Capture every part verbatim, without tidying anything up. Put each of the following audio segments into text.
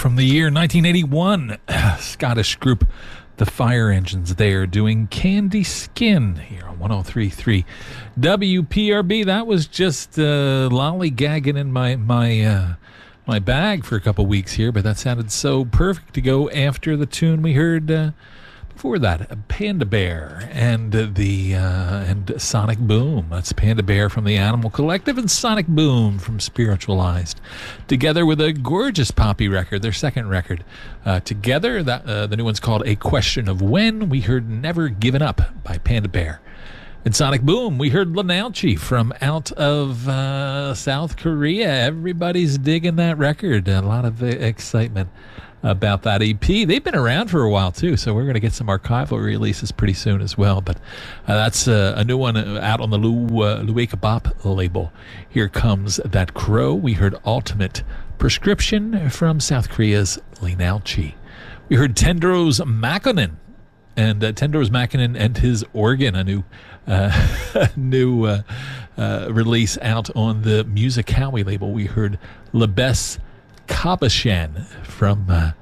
from the year nineteen eighty-one. Scottish group The Fire Engines there doing Candy Skin here on one oh three point three W P R B. That was just uh, lollygagging in my my uh, my bag for a couple weeks here, but that sounded so perfect to go after the tune we heard uh, before that, Panda Bear and uh, the uh, and Sonic Boom. That's Panda Bear from the Animal Collective and Sonic Boom from Spiritualized, together with a gorgeous poppy record, their second record. Uh, together, that uh, the new one's called A Question of When. We heard Never Given Up by Panda Bear. In Sonic Boom, we heard Lanauchi from out of uh, South Korea. Everybody's digging that record. A lot of uh, excitement about that E P. They've been around for a while too, so we're going to get some archival releases pretty soon as well. But uh, that's uh, a new one out on the Lu uh, Lueka Bop label. Here comes That Crow. We heard Ultimate Prescription from South Korea's Lanauchi. We heard Tendros Makkonen and uh, Tendros Makkonen and his organ, a new uh, new uh, uh, release out on the Musicawi label. We heard Lebes Kabashan from uh,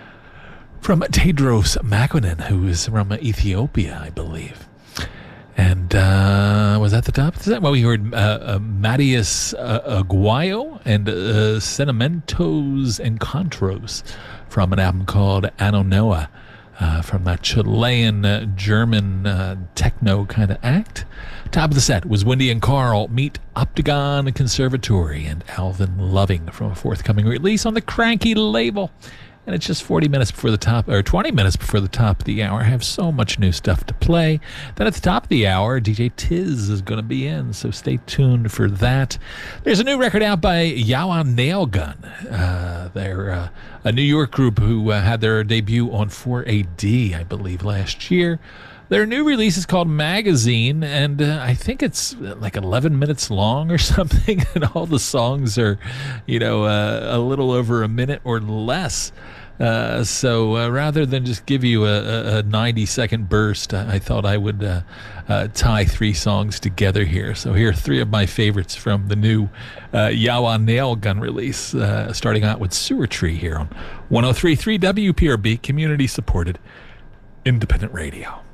from Tedros Makkonen, who is from Ethiopia, I believe. And uh, was that the top? Is that well? We heard uh, uh, Matias uh, Aguayo and uh, Sedimentos Encontros from an album called Anonoa, uh, from that Chilean uh, German uh, techno kind of act. Top of the set was Wendy and Carl meet Optagon Conservatory and Alvin Loving from a forthcoming release on the Cranky label. And it's just forty minutes before the top, or twenty minutes before the top of the hour. I have so much new stuff to play. Then at the top of the hour, D J Tiz is going to be in, so stay tuned for that. There's a new record out by Yawa Nailgun. Uh, they're uh, a New York group who uh, had their debut on four A D, I believe, last year. Their new release is called Magazine, and uh, I think it's like eleven minutes long or something, and all the songs are, you know, uh, a little over a minute or less. Uh, so uh, rather than just give you a, a ninety-second burst, I, I thought I would uh, uh, tie three songs together here. So here are three of my favorites from the new uh, Yawa Nailgun release, uh, starting out with Sewer Tree here on one oh three point three W P R B, community-supported independent radio.